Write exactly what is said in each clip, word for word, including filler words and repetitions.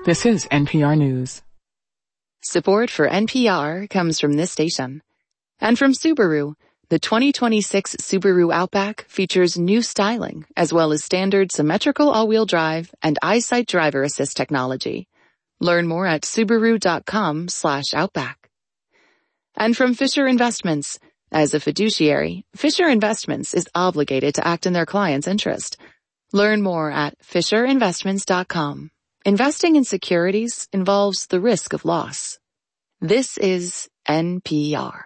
This is N P R News. Support for N P R comes from this station. And from Subaru, the twenty twenty-six Subaru Outback features new styling, as well as standard symmetrical all-wheel drive and EyeSight driver assist technology. Learn more at Subaru.com slash Outback. And from Fisher Investments. As a fiduciary, Fisher Investments is obligated to act in their client's interest. Learn more at Fisher Investments dot com. Investing in securities involves the risk of loss. This is N P R.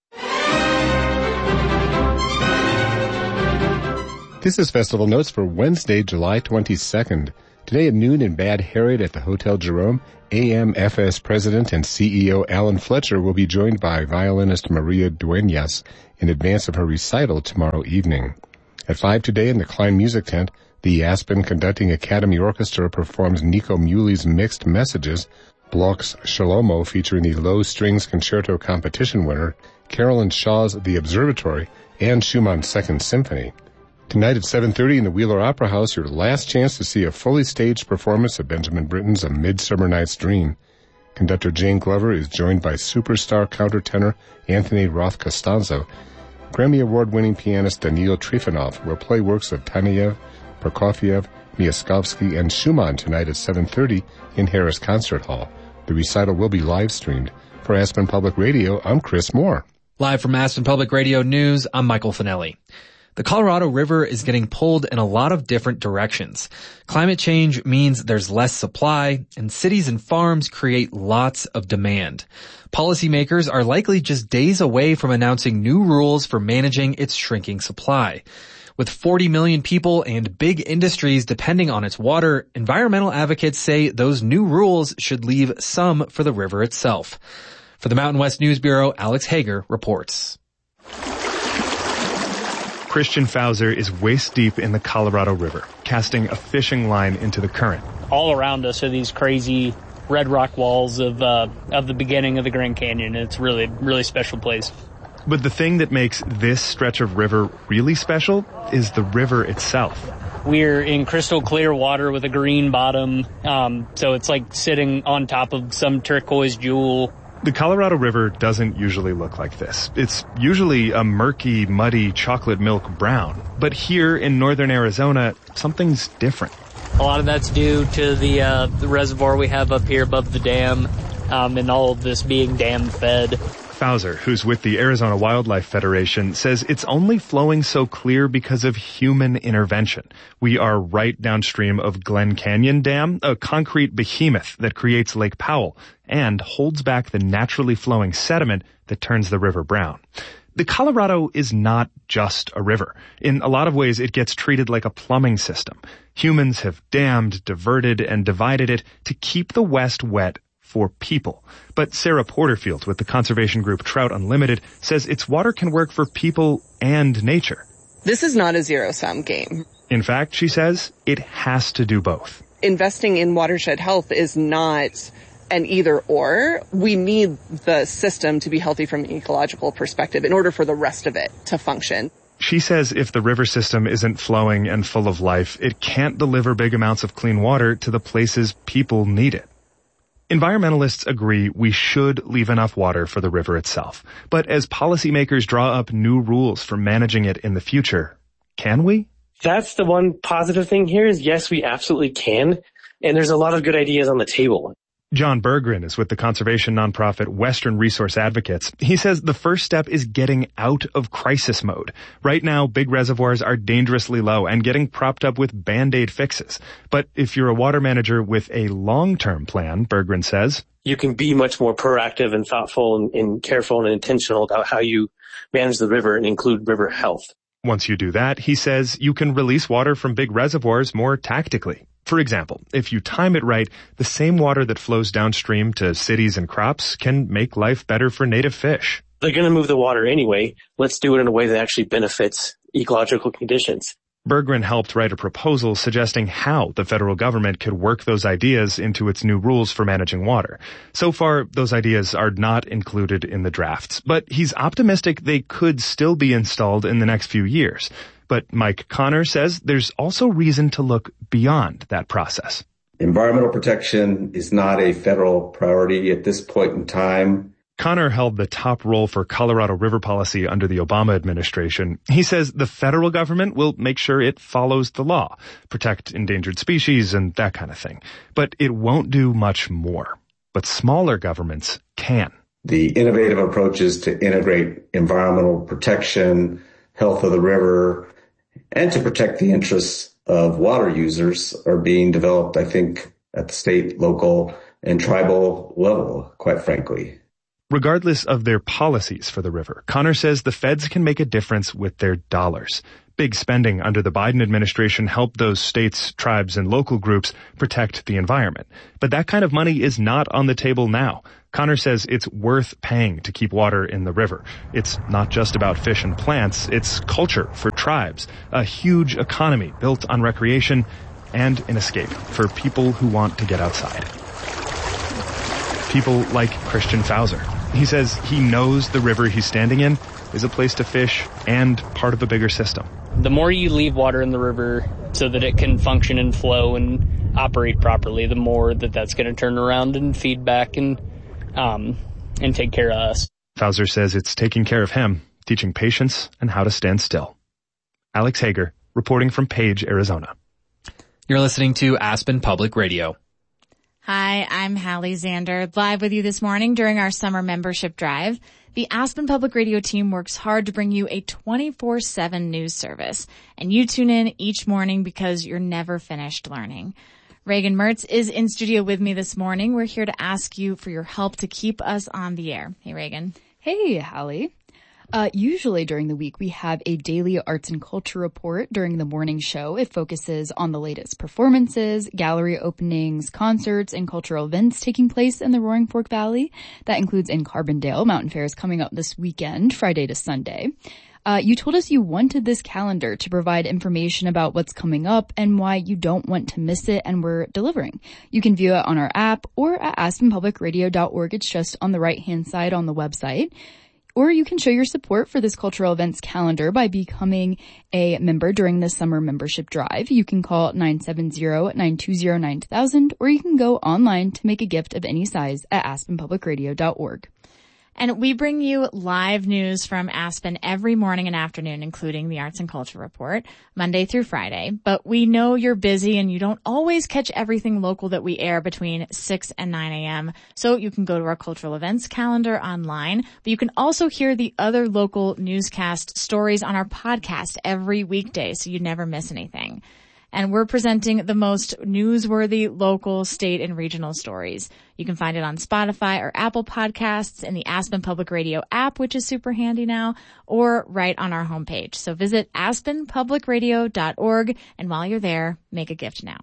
This is Festival Notes for Wednesday, July twenty-second. Today at noon in Bad Harriet at the Hotel Jerome, A M F S President and C E O Alan Fletcher will be joined by violinist Maria Dueñas in advance of her recital tomorrow evening. At five today in the Klein Music Tent, the Aspen Conducting Academy Orchestra performs Nico Muley's Mixed Messages, Bloch's Shlomo featuring the Low Strings Concerto competition winner, Carolyn Shaw's The Observatory, and Schumann's Second Symphony. Tonight at seven thirty in the Wheeler Opera House, your last chance to see a fully staged performance of Benjamin Britten's A Midsummer Night's Dream. Conductor Jane Glover is joined by superstar countertenor Anthony Roth Costanzo. Grammy Award-winning pianist Danil Trifonov will play works of Taneyev, Prokofiev, Miaskovsky, and Schumann tonight at seven thirty in Harris Concert Hall. The recital will be live-streamed. For Aspen Public Radio, I'm Chris Moore. Live from Aspen Public Radio News, I'm Michael Finelli. The Colorado River is getting pulled in a lot of different directions. Climate change means there's less supply, and cities and farms create lots of demand. Policymakers are likely just days away from announcing new rules for managing its shrinking supply. With forty million people and big industries depending on its water, environmental advocates say those new rules should leave some for the river itself. For the Mountain West News Bureau, Alex Hager reports. Christian Fauser is waist deep in the Colorado River, casting a fishing line into the current. All around us are these crazy red rock walls of uh, of the beginning of the Grand Canyon. It's really, really special place. But the thing that makes this stretch of river really special is the river itself. We're in crystal clear water with a green bottom, um, so it's like sitting on top of some turquoise jewel. The Colorado River doesn't usually look like this. It's usually a murky, muddy chocolate milk brown. But here in northern Arizona, something's different. A lot of that's due to the, uh, the reservoir we have up here above the dam, um, and all of this being dam fed. Fauser, who's with the Arizona Wildlife Federation, says it's only flowing so clear because of human intervention. We are right downstream of Glen Canyon Dam, a concrete behemoth that creates Lake Powell and holds back the naturally flowing sediment that turns the river brown. The Colorado is not just a river. In a lot of ways, it gets treated like a plumbing system. Humans have dammed, diverted, and divided it to keep the West wet for people. But Sarah Porterfield with the conservation group Trout Unlimited says its water can work for people and nature. This is not a zero-sum game. In fact, she says, it has to do both. Investing in watershed health is not an either-or. We need the system to be healthy from an ecological perspective in order for the rest of it to function. She says if the river system isn't flowing and full of life, it can't deliver big amounts of clean water to the places people need it. Environmentalists agree we should leave enough water for the river itself. But as policymakers draw up new rules for managing it in the future, can we? That's the one positive thing here is yes, we absolutely can. And there's a lot of good ideas on the table. John Berggren is with the conservation nonprofit Western Resource Advocates. He says the first step is getting out of crisis mode. Right now, big reservoirs are dangerously low and getting propped up with Band-Aid fixes. But if you're a water manager with a long-term plan, Berggren says, you can be much more proactive and thoughtful and, and careful and intentional about how you manage the river and include river health. Once you do that, he says, you can release water from big reservoirs more tactically. For example, if you time it right, the same water that flows downstream to cities and crops can make life better for native fish. They're going to move the water anyway. Let's do it in a way that actually benefits ecological conditions. Berggren helped write a proposal suggesting how the federal government could work those ideas into its new rules for managing water. So far, those ideas are not included in the drafts, but he's optimistic they could still be installed in the next few years. But Mike Connor says there's also reason to look beyond that process. Environmental protection is not a federal priority at this point in time. Connor held the top role for Colorado river policy under the Obama administration. He says the federal government will make sure it follows the law, protect endangered species and that kind of thing. But it won't do much more. But smaller governments can. The innovative approaches to integrate environmental protection, health of the river, and to protect the interests of water users are being developed, I think, at the state, local, and tribal level, quite frankly. Regardless of their policies for the river, Connor says the feds can make a difference with their dollars. Big spending under the Biden administration helped those states, tribes, and local groups protect the environment. But that kind of money is not on the table now. Connor says it's worth paying to keep water in the river. It's not just about fish and plants, it's culture for tribes, a huge economy built on recreation, and an escape for people who want to get outside. People like Christian Fauser. He says he knows the river he's standing in is a place to fish and part of a bigger system. The more you leave water in the river so that it can function and flow and operate properly, the more that that's going to turn around and feed back and um, and take care of us. Fauser says it's taking care of him, teaching patience and how to stand still. Alex Hager, reporting from Page, Arizona. You're listening to Aspen Public Radio. Hi, I'm Hallie Zander, live with you this morning during our summer membership drive. The Aspen Public Radio team works hard to bring you a twenty-four seven news service, and you tune in each morning because you're never finished learning. Reagan Mertz is in studio with me this morning. We're here to ask you for your help to keep us on the air. Hey, Reagan. Hey, Hallie. Uh, usually during the week, we have a daily arts and culture report during the morning show. It focuses on the latest performances, gallery openings, concerts, and cultural events taking place in the Roaring Fork Valley. That includes in Carbondale. Mountain Fair is coming up this weekend, Friday to Sunday. Uh, you told us you wanted this calendar to provide information about what's coming up and why you don't want to miss it, and we're delivering. You can view it on our app or at aspen public radio dot org. It's just on the right-hand side on the website. Or you can show your support for this cultural events calendar by becoming a member during the summer membership drive. You can call nine seven zero, nine two zero, nine thousand, or you can go online to make a gift of any size at aspen public radio dot org. And we bring you live news from Aspen every morning and afternoon, including the Arts and Culture Report, Monday through Friday. But we know you're busy and you don't always catch everything local that we air between six and nine a.m. So you can go to our cultural events calendar online, but you can also hear the other local newscast stories on our podcast every weekday, so you never miss anything. And we're presenting the most newsworthy local, state, and regional stories. You can find it on Spotify or Apple Podcasts, in the Aspen Public Radio app, which is super handy now, or right on our homepage. So visit aspen public radio dot org, and while you're there, make a gift now.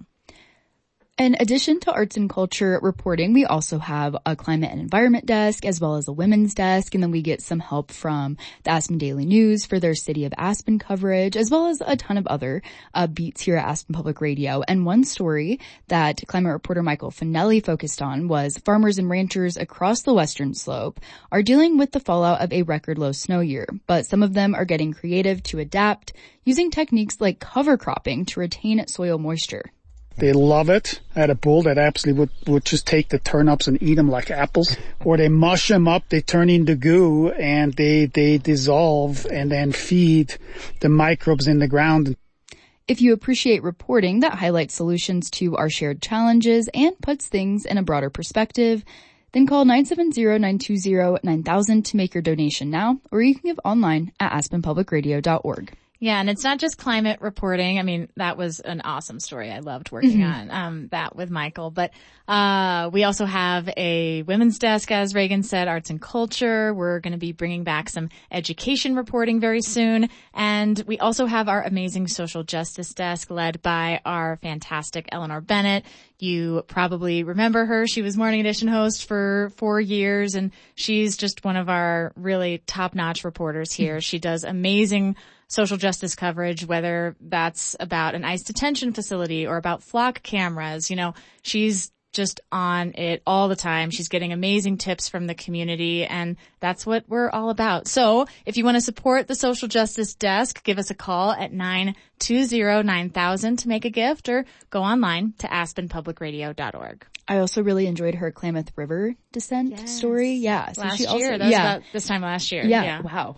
In addition to arts and culture reporting, we also have a climate and environment desk as well as a women's desk, and then we get some help from the Aspen Daily News for their City of Aspen coverage, as well as a ton of other uh, beats here at Aspen Public Radio. And one story that climate reporter Michael Finelli focused on was farmers and ranchers across the western slope are dealing with the fallout of a record low snow year, but some of them are getting creative to adapt, using techniques like cover cropping to retain soil moisture. They love it. I had a bull that absolutely would, would just take the turnips and eat them like apples. Or they mush them up, they turn into goo, and they, they dissolve and then feed the microbes in the ground. If you appreciate reporting that highlights solutions to our shared challenges and puts things in a broader perspective, then call nine seven zero, nine two zero, nine thousand to make your donation now, or you can give online at aspen public radio dot org. Yeah, and it's not just climate reporting. I mean, that was an awesome story. I loved working mm-hmm. on um that with Michael. But uh we also have a women's desk, as Reagan said, arts and culture. We're going to be bringing back some education reporting very soon. And we also have our amazing social justice desk led by our fantastic Eleanor Bennett. You probably remember her. She was Morning Edition host for four years, and she's just one of our really top-notch reporters here. She does amazing social justice coverage, whether that's about an ICE detention facility or about flock cameras. You know, she's just on it all the time. She's getting amazing tips from the community, and that's what we're all about. So if you want to support the Social Justice Desk, give us a call at nine two zero nine thousand to make a gift, or go online to aspen public radio dot org. I also really enjoyed her Klamath River descent yes. story. Yeah. So last she also, year. That yeah. was about this time last year. Yeah. yeah. Wow.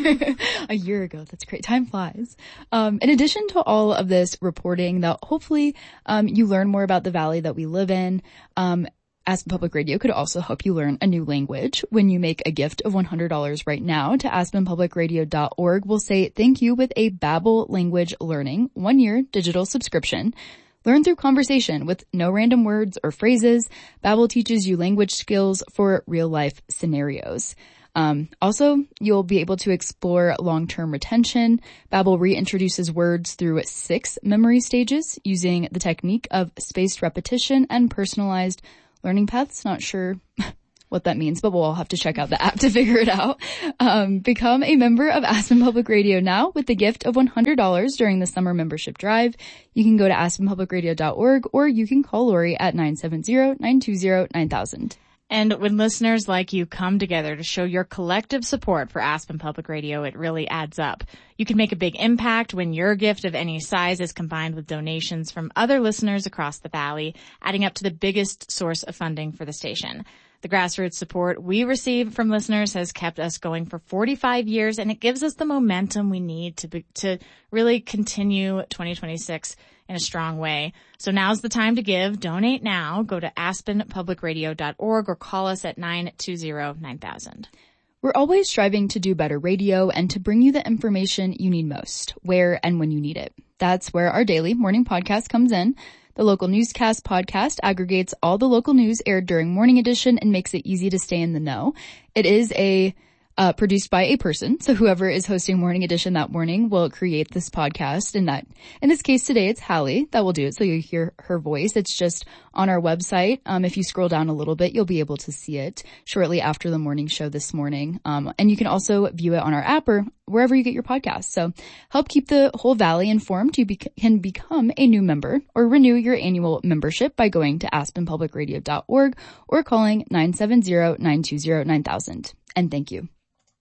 A year ago. That's great. Time flies. Um, in addition to all of this reporting that hopefully, um, you learn more about the valley that we live in, um, Aspen Public Radio could also help you learn a new language. When you make a gift of one hundred dollars right now to aspen public radio dot org, we'll say thank you with a Babbel language learning one-year digital subscription. Learn through conversation with no random words or phrases. Babbel teaches you language skills for real-life scenarios. Um, also, you'll be able to explore long-term retention. Babbel reintroduces words through six memory stages using the technique of spaced repetition and personalized learning paths. Not sure what that means, but we'll all have to check out the app to figure it out. Um, become a member of Aspen Public Radio now with the gift of one hundred dollars during the summer membership drive. You can go to aspen public radio dot org, or you can call Lori at nine seven zero nine two zero nine thousand. And when listeners like you come together to show your collective support for Aspen Public Radio, it really adds up. You can make a big impact when your gift of any size is combined with donations from other listeners across the valley, adding up to the biggest source of funding for the station. The grassroots support we receive from listeners has kept us going for forty-five years, and it gives us the momentum we need to be, to really continue twenty twenty-six in a strong way. So now's the time to give. Donate now. Go to aspen public radio dot org or call us at nine two zero nine thousand. We're always striving to do better radio and to bring you the information you need most, where and when you need it. That's where our daily morning podcast comes in. The Local Newscast podcast aggregates all the local news aired during Morning Edition and makes it easy to stay in the know. It is a uh, produced by a person, so whoever is hosting Morning Edition that morning will create this podcast. And that, in this case today, it's Hallie that will do it, so you'll hear her voice. It's just on our website. Um, if you scroll down a little bit, you'll be able to see it shortly after the morning show this morning. Um, and you can also view it on our app or wherever you get your podcasts. So help keep the whole valley informed. You bec- can become a new member or renew your annual membership by going to aspen public radio dot org or calling nine seven zero nine two zero nine thousand. And thank you.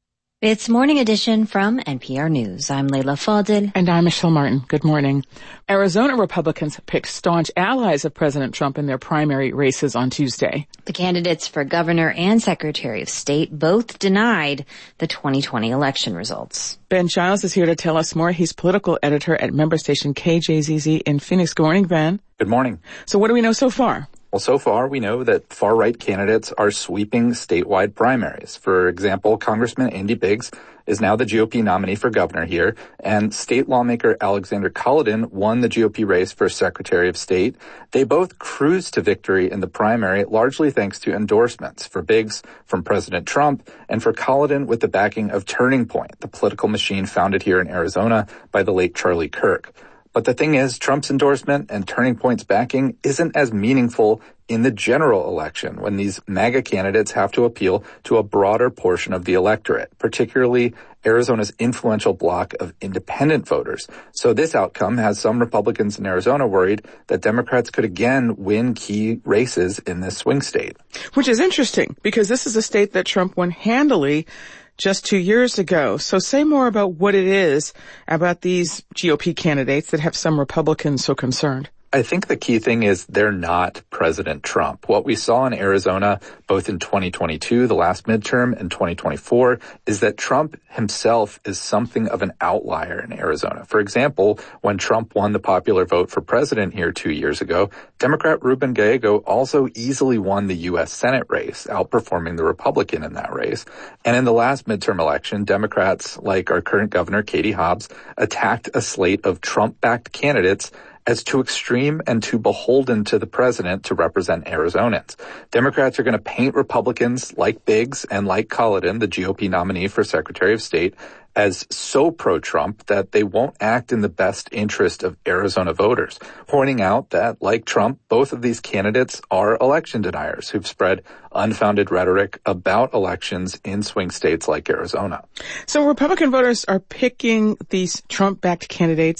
It's Morning Edition from N P R News. I'm Leila Fadel. And I'm Michelle Martin. Good morning. Arizona Republicans picked staunch allies of President Trump in their primary races on Tuesday. The candidates for governor and secretary of state both denied the twenty twenty election results. Ben Giles is here to tell us more. He's political editor at member station K J Z Z in Phoenix. Good morning, Ben. Good morning. So what do we know so far? Well, so far, we know that far-right candidates are sweeping statewide primaries. For example, Congressman Andy Biggs is now the G O P nominee for governor here, and state lawmaker Alexander Cullodon won the G O P race for Secretary of State. They both cruised to victory in the primary, largely thanks to endorsements, for Biggs from President Trump, and for Cullodon with the backing of Turning Point, the political machine founded here in Arizona by the late Charlie Kirk. But the thing is, Trump's endorsement and Turning Point's backing isn't as meaningful in the general election when these MAGA candidates have to appeal to a broader portion of the electorate, particularly Arizona's influential bloc of independent voters. So this outcome has some Republicans in Arizona worried that Democrats could again win key races in this swing state. Which is interesting, because this is a state that Trump won handily just two years ago. So say more about what it is about these G O P candidates that have some Republicans so concerned. I think the key thing is they're not President Trump. What we saw in Arizona, both in twenty twenty-two, the last midterm, and twenty twenty-four, is that Trump himself is something of an outlier in Arizona. For example, when Trump won the popular vote for president here two years ago, Democrat Ruben Gallego also easily won the U S Senate race, outperforming the Republican in that race. And in the last midterm election, Democrats, like our current governor, Katie Hobbs, attacked a slate of Trump-backed candidates as too extreme and too beholden to the president to represent Arizonans. Democrats are going to paint Republicans like Biggs and like Cullodon, the G O P nominee for Secretary of State, as so pro-Trump that they won't act in the best interest of Arizona voters, pointing out that, like Trump, both of these candidates are election deniers who've spread unfounded rhetoric about elections in swing states like Arizona. So Republican voters are picking these Trump-backed candidates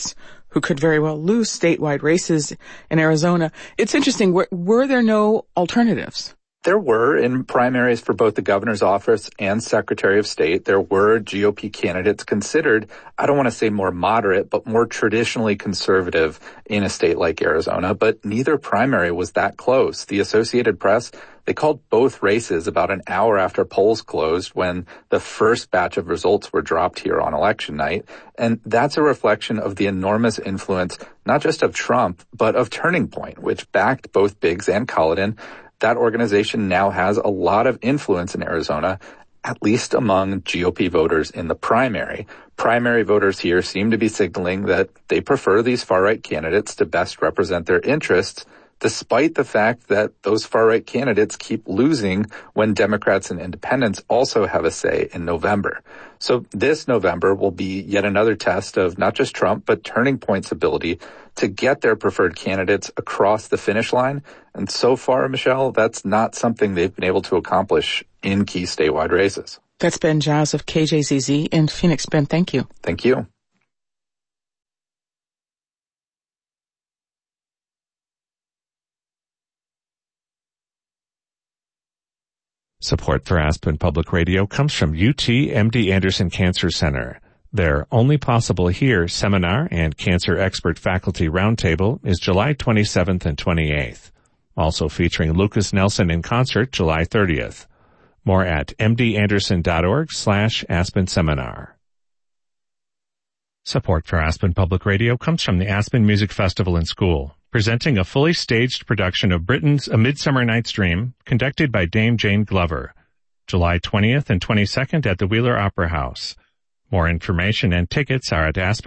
who could very well lose statewide races in Arizona. It's interesting. Were, were there no alternatives? There were in primaries for both the governor's office and Secretary of State. There were G O P candidates considered, I don't want to say more moderate, but more traditionally conservative in a state like Arizona. But neither primary was that close. The Associated Press, they called both races about an hour after polls closed when the first batch of results were dropped here on election night. And that's a reflection of the enormous influence, not just of Trump, but of Turning Point, which backed both Biggs and Culloden. That organization now has a lot of influence in Arizona, at least among G O P voters in the primary. Primary voters here seem to be signaling that they prefer these far-right candidates to best represent their interests, despite the fact that those far-right candidates keep losing when Democrats and independents also have a say in November. So this November will be yet another test of not just Trump, but Turning Point's ability to get their preferred candidates across the finish line. And so far, Michelle, that's not something they've been able to accomplish in key statewide races. That's Ben Giles of K J Z Z in Phoenix. Ben, thank you. Thank you. Support for Aspen Public Radio comes from U T M D Anderson Cancer Center. Their Only Possible Here seminar and Cancer Expert Faculty Roundtable is July twenty-seventh and twenty-eighth. Also featuring Lucas Nelson in concert July thirtieth. More at mdanderson.org slash Aspen Seminar. Support for Aspen Public Radio comes from the Aspen Music Festival and School, presenting a fully staged production of Britain's A Midsummer Night's Dream, conducted by Dame Jane Glover, July twentieth and twenty-second at the Wheeler Opera House. More information and tickets are at aspen